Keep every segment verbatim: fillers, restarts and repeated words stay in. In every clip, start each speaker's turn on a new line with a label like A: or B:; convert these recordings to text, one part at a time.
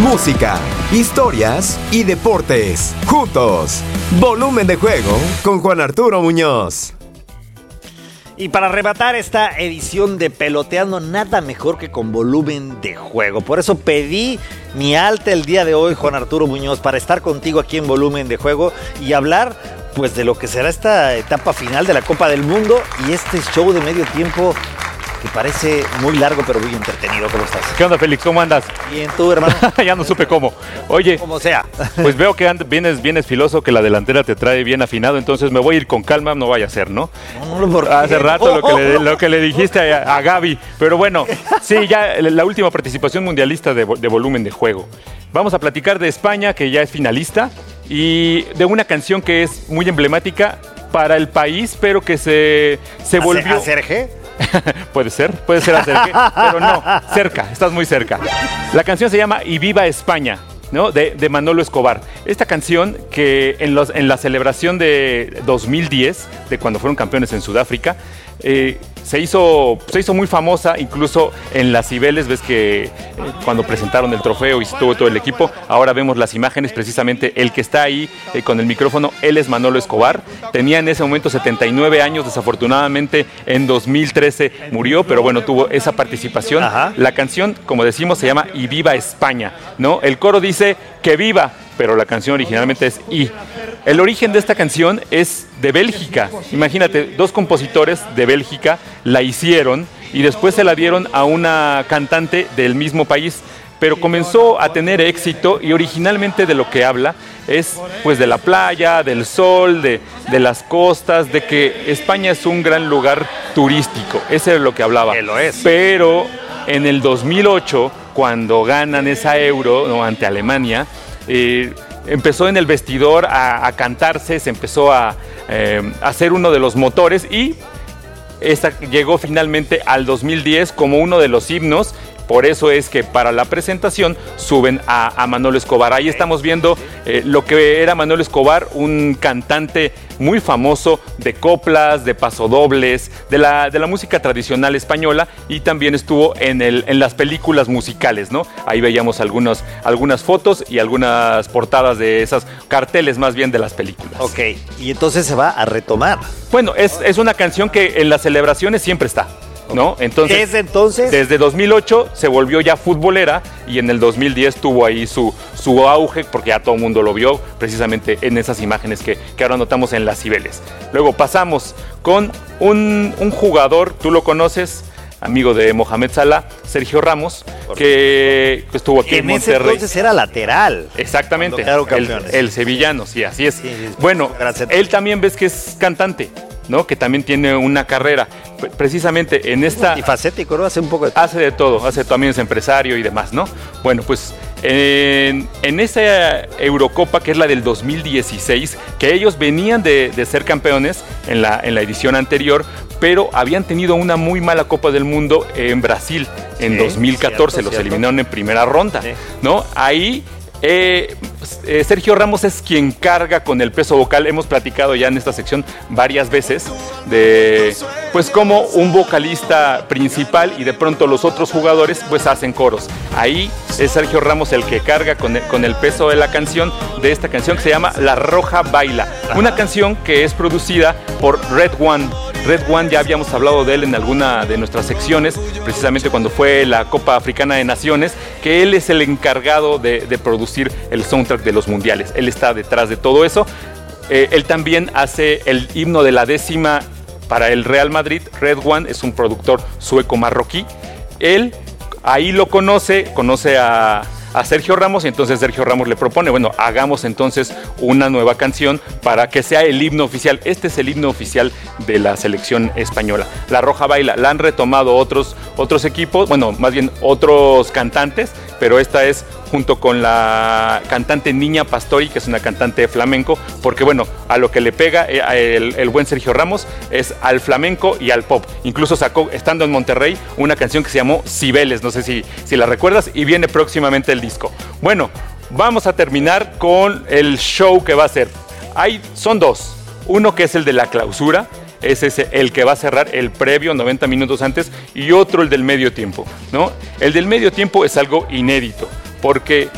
A: música, historias y deportes. Juntos, Volumen de Juego con Juan Arturo Muñoz.
B: Y para arrebatar esta edición de Peloteando, nada mejor que con volumen de juego. Por eso pedí mi alta el día de hoy, Juan Arturo Muñoz, para estar contigo aquí en Volumen de Juego y hablar pues de lo que será esta etapa final de la Copa del Mundo y este show de medio tiempo que parece muy largo pero muy entretenido. ¿Cómo estás?
C: ¿Qué onda, Félix? ¿Cómo andas?
B: Bien, ¿tú, hermano?
C: Ya no supe cómo. Oye,
B: como sea.
C: Pues veo que and- vienes, vienes filoso, que la delantera te trae bien afinado, entonces me voy a ir con calma, no vaya a ser, ¿no?
B: No, no, ¿por qué?
C: Hace rato lo que le, lo que le dijiste a, a Gaby, pero bueno, sí, ya la última participación mundialista de, de Volumen de Juego. Vamos a platicar de España, que ya es finalista, y de una canción que es muy emblemática para el país, pero que se, se volvió...
B: ¿Acerje?
C: Puede ser, puede ser acerque, pero no, cerca, estás muy cerca. La canción se llama Y Viva España, ¿no? De, de Manolo Escobar. Esta canción que en, los, en la celebración de dos mil diez, de cuando fueron campeones en Sudáfrica, eh, se, hizo, se hizo muy famosa, incluso en las Cibeles, ves que eh, cuando presentaron el trofeo y estuvo todo el equipo, ahora vemos las imágenes, precisamente el que está ahí eh, con el micrófono, él es Manolo Escobar, tenía en ese momento setenta y nueve años, desafortunadamente en dos mil trece murió, pero bueno, tuvo esa participación.
B: Ajá.
C: La canción, como decimos, se llama Y Viva España, ¿no? El coro dice que viva, pero la canción originalmente es Y. El origen de esta canción es de Bélgica. Imagínate, dos compositores de Bélgica la hicieron y después se la dieron a una cantante del mismo país, pero comenzó a tener éxito y originalmente de lo que habla es pues de la playa, del sol, de, de las costas, de que España es un gran lugar turístico. Ese es lo que hablaba.
B: Que lo es.
C: Pero en el dos mil ocho, cuando ganan esa Euro, ¿no?, ante Alemania, eh, empezó en el vestidor a, a cantarse, se empezó a, eh, a ser uno de los motores y esta llegó finalmente al dos mil diez como uno de los himnos. Por eso es que para la presentación suben a, a Manolo Escobar. Ahí estamos viendo eh, lo que era Manolo Escobar, un cantante muy famoso de coplas, de pasodobles, de la, de la música tradicional española, y también estuvo en, el, en las películas musicales, ¿no? Ahí veíamos algunos, algunas fotos y algunas portadas de esas carteles más bien de las películas.
B: Ok, y entonces se va a retomar.
C: Bueno, es, es una canción que en las celebraciones siempre está, ¿no? Entonces,
B: ¿Desde entonces?
C: Desde dos mil ocho se volvió ya futbolera y en el dos mil diez tuvo ahí su, su auge porque ya todo el mundo lo vio precisamente en esas imágenes que, que ahora notamos en las Cibeles. Luego pasamos con un, un jugador, tú lo conoces, amigo de Mohamed Salah, Sergio Ramos, que estuvo aquí en,
B: en ese
C: Monterrey.
B: entonces era lateral.
C: Exactamente,
B: Cuando quedaron
C: el,
B: campeones.
C: el sevillano, sí, así es.
B: Sí, sí,
C: bueno,
B: gran centro.
C: él también ves que es cantante, ¿no? Que también tiene una carrera. Pre- Precisamente en esta...
B: Multifacético, ¿no? Hace un poco de...
C: Hace de todo, hace también es empresario y demás, ¿no? Bueno, pues en, en esa Eurocopa, que es la del dos mil dieciséis, que ellos venían de, de ser campeones en la, en la edición anterior, pero habían tenido una muy mala Copa del Mundo en Brasil en
B: Sí,
C: dos mil catorce,
B: cierto,
C: los
B: cierto.
C: eliminaron en primera ronda,
B: Sí.
C: ¿no? Ahí... Eh, eh, Sergio Ramos es quien carga con el peso vocal. Hemos platicado ya en esta sección varias veces de pues como un vocalista principal y de pronto los otros jugadores pues hacen coros. Ahí es Sergio Ramos el que carga con el, con el peso de la canción, de esta canción que se llama La Roja Baila. Una canción que es producida por Red One. Red One, ya habíamos hablado de él en alguna de nuestras secciones, precisamente cuando fue la Copa Africana de Naciones, que él es el encargado de, de producir el soundtrack de los mundiales. Él está detrás de todo eso. Eh, él también hace el himno de la décima para el Real Madrid. Red One es un productor sueco-marroquí. Él ahí lo conoce, conoce a... a Sergio Ramos, y entonces Sergio Ramos le propone, bueno, hagamos entonces una nueva canción para que sea el himno oficial. Este es el himno oficial de la selección española. La Roja Baila, la han retomado otros, otros equipos, bueno, más bien otros cantantes, pero esta es junto con la cantante Niña Pastori, que es una cantante de flamenco, porque bueno, a lo que le pega el, el buen Sergio Ramos es al flamenco y al pop. Incluso sacó, estando en Monterrey, una canción que se llamó Cibeles, no sé si, si la recuerdas, y viene próximamente el disco. Bueno, vamos a terminar con el show que va a ser. Hay, son dos, uno que es el de la clausura, ese es el que va a cerrar el previo noventa minutos antes, y otro el del medio tiempo, ¿no? El del medio tiempo es algo inédito, porque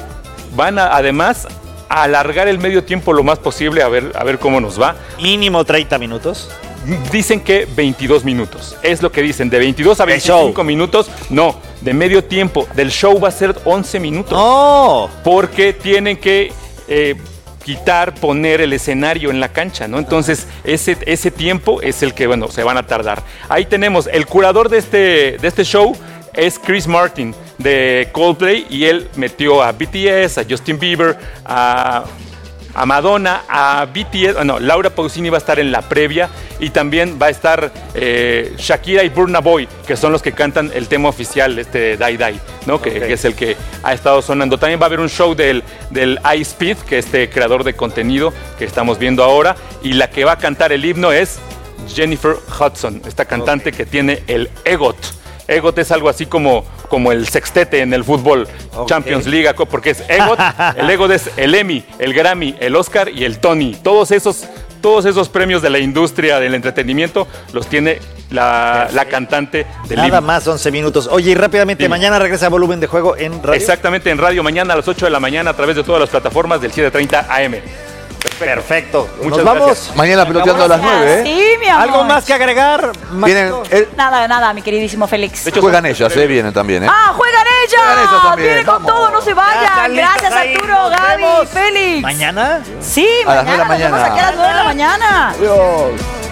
C: van a, además a alargar el medio tiempo lo más posible, a ver, a ver cómo nos va.
B: Mínimo treinta minutos.
C: Dicen que veintidós minutos, es lo que dicen, de veintidós a veinticinco minutos, no, de medio tiempo, del show va a ser once minutos.
B: ¡Oh!
C: Porque tienen que eh, quitar, poner el escenario en la cancha, ¿no? Entonces, ese, ese tiempo es el que, bueno, se van a tardar. Ahí tenemos, el curador de este, de este show es Chris Martin, de Coldplay, y él metió a B T S, a Justin Bieber, a... a Madonna, a B T S, no, Laura Pausini va a estar en la previa y también va a estar eh, Shakira y Burna Boy, que son los que cantan el tema oficial, este Die Die, ¿no? Que, okay. que es el que ha estado sonando. También va a haber un show del, del iSpeed, que es este creador de contenido que estamos viendo ahora, y la que va a cantar el himno es Jennifer Hudson, esta cantante okay. que tiene el EGOT. EGOT es algo así como, como el sextete en el fútbol, okay. Champions League, porque es EGOT, el EGOT es el Emmy, el Grammy, el Oscar y el Tony. Todos esos, todos esos premios de la industria del entretenimiento los tiene la, la cantante del
B: Nada
C: himno.
B: más once minutos. Oye, y rápidamente, Dime. mañana regresa Volumen de Juego en radio.
C: Exactamente, en radio, mañana a las ocho de la mañana a través de todas las plataformas del siete treinta A M.
B: Perfecto.
C: Muchas
B: Nos vamos.
C: Gracias.
D: Mañana peloteando a las nueve, ¿eh?
E: Sí, mi amor.
B: ¿Algo más que agregar?
D: Vienen, el,
E: Nada, nada, mi queridísimo Félix.
D: de hecho, juegan ellas, ¿eh? Vienen también, ¿eh?
E: ¡Ah, juegan ellas!
D: Juegan ellas también.
E: Vienen con
D: Vamos.
E: todo, no se vayan. Gracias, Arturo, Gaby, Félix.
B: ¿Mañana?
E: Sí,
D: A las
E: mañana.
D: nueve de la
E: Nos vemos
D: mañana.
E: aquí a las nueve de la mañana.
D: Adiós.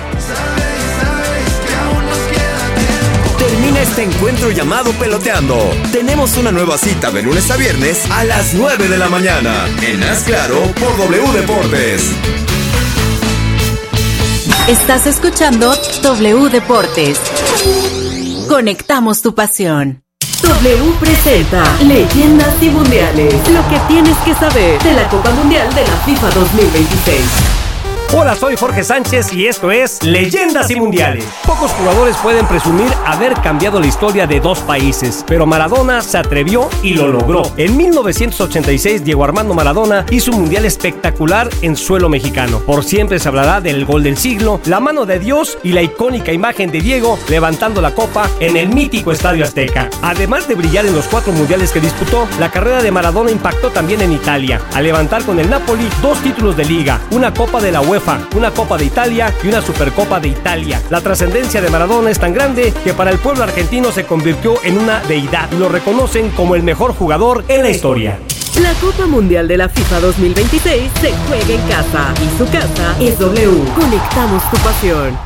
A: Termina este encuentro llamado Peloteando. Tenemos una nueva cita de lunes a viernes a las nueve de la mañana. En Haz Claro por W Deportes.
F: Estás escuchando W Deportes. Conectamos tu pasión.
G: W presenta Leyendas y Mundiales. Lo que tienes que saber de la Copa Mundial de la FIFA dos mil veintiséis.
H: Hola, soy Jorge Sánchez y esto es Leyendas y Mundiales. Pocos jugadores pueden presumir haber cambiado la historia de dos países, pero Maradona se atrevió y lo logró. En mil novecientos ochenta y seis, Diego Armando Maradona hizo un mundial espectacular en suelo mexicano. Por siempre se hablará del gol del siglo, la mano de Dios y la icónica imagen de Diego levantando la copa en el mítico Estadio Azteca. Además de brillar en los cuatro mundiales que disputó, la carrera de Maradona impactó también en Italia, al levantar con el Napoli dos títulos de liga, una copa de la UEFA, una Copa de Italia y una Supercopa de Italia. La trascendencia de Maradona es tan grande que para el pueblo argentino se convirtió en una deidad y lo reconocen como el mejor jugador en la historia.
G: La Copa Mundial de la FIFA dos mil veintiséis se juega en casa y su casa es W. Conectamos tu pasión.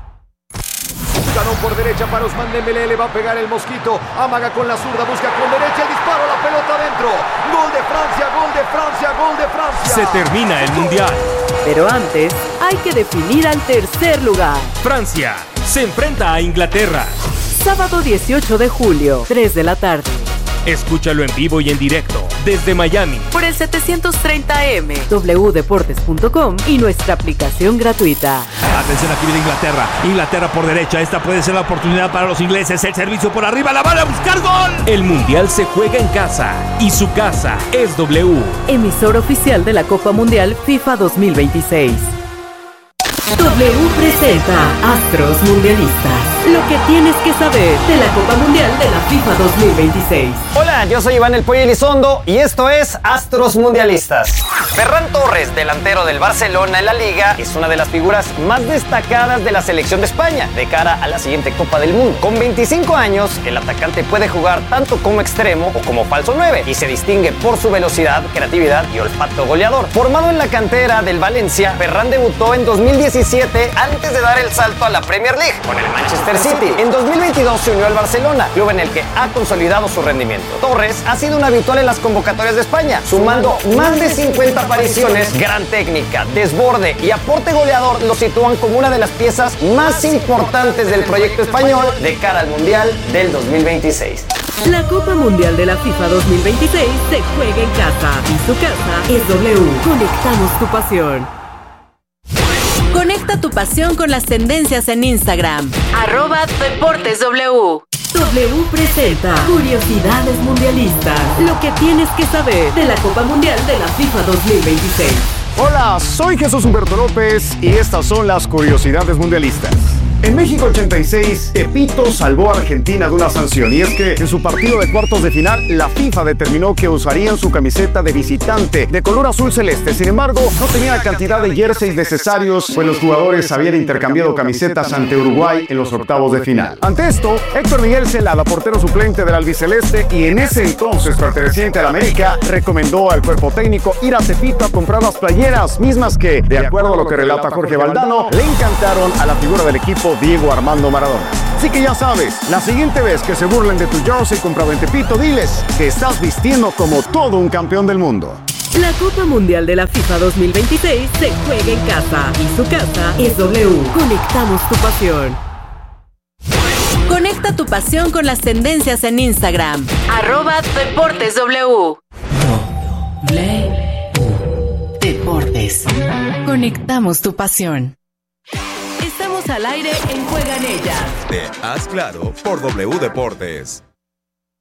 I: Ganó por derecha para Ousmane Dembélé, le va a pegar el mosquito, amaga con la zurda, busca con derecha el disparo, la pelota adentro. Gol de Francia, gol de Francia, gol de Francia.
H: Se termina el mundial.
G: Pero antes hay que definir al tercer lugar.
H: Francia se enfrenta a Inglaterra.
G: Sábado dieciocho de julio, tres de la tarde.
H: Escúchalo en vivo y en directo desde Miami
G: Por el setecientos treinta M, w deportes punto com y nuestra aplicación gratuita.
J: Atención, aquí viene Inglaterra. Inglaterra por derecha. Esta puede ser la oportunidad para los ingleses. El servicio por arriba. La van a buscar gol.
H: El mundial se juega en casa y su casa es W.
G: Emisor oficial de la Copa Mundial FIFA dos mil veintiséis. W presenta Astros Mundialistas. Lo que tienes que saber de la Copa Mundial de la FIFA dos mil veintiséis.
K: Hola, yo soy Iván El Pollo Elizondo y esto es Astros Mundialistas. Ferran Torres, delantero del Barcelona en la Liga, es una de las figuras más destacadas de la selección de España de cara a la siguiente Copa del Mundo. Con veinticinco años, el atacante puede jugar tanto como extremo o como falso nueve y se distingue por su velocidad, creatividad y olfato goleador. Formado en la cantera del Valencia, Ferran debutó en dos mil diecisiete antes de dar el salto a la Premier League con el Manchester City. En dos mil veintidós se unió al Barcelona, club en el que ha consolidado su rendimiento. Torres ha sido un habitual en las convocatorias de España, sumando más de cincuenta apariciones. Gran técnica, desborde y aporte goleador lo sitúan como una de las piezas más importantes del proyecto español de cara al Mundial del dos mil veintiséis.
G: La Copa Mundial de la FIFA dos mil veintiséis se juega en casa y su casa es W. Conectamos tu pasión.
F: Conecta tu pasión con las tendencias en Instagram. Arroba Deportes W.
G: W presenta Curiosidades Mundialistas. Lo que tienes que saber de la Copa Mundial de la FIFA dos mil veintiséis.
I: Hola, soy Jesús Humberto López y estas son las curiosidades mundialistas. En México ochenta y seis, Tepito salvó a Argentina de una sanción, y es que en su partido de cuartos de final, la FIFA determinó que usarían su camiseta de visitante de color azul celeste. Sin embargo, no tenía la cantidad de jerseys necesarios, pues los jugadores habían intercambiado camisetas ante Uruguay en los octavos de final. Ante esto, Héctor Miguel Celada, portero suplente del albiceleste y en ese entonces perteneciente al América, recomendó al cuerpo técnico ir a Tepito a comprar las playeras, mismas que, de acuerdo a lo que relata Jorge Valdano, le encantaron a la figura del equipo Diego Armando Maradona. Así que ya sabes, la siguiente vez que se burlen de tu jersey comprado en Tepito, diles que estás vistiendo como todo un campeón del mundo.
G: La Copa Mundial de la FIFA dos mil veintiséis se juega en casa y su casa es W. Conectamos tu pasión.
F: Conecta tu pasión con las tendencias en Instagram. Arroba Deportes W. Deportes. Conectamos tu pasión. Estamos al aire en Juega en Ella.
A: De Haz Claro por W Deportes.